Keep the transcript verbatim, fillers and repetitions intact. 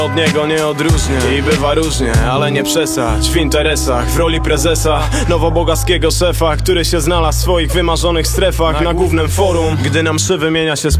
od niego nie odróżnię. I bywa różnie, ale nie przesadź w interesach, w roli prezesa nowobogaskiego szefa, który się znalazł w swoich wymarzonych strefach na głównym forum. Gdy na mszy wymienia się